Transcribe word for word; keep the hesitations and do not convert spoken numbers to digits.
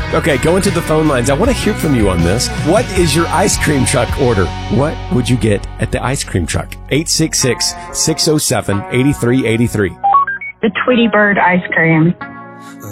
Okay, go into the phone lines. I want to hear from you on this. What is your ice cream truck order? What would you get at the ice cream truck? eight six six, six oh seven, eight three eight three. The Tweety Bird ice cream.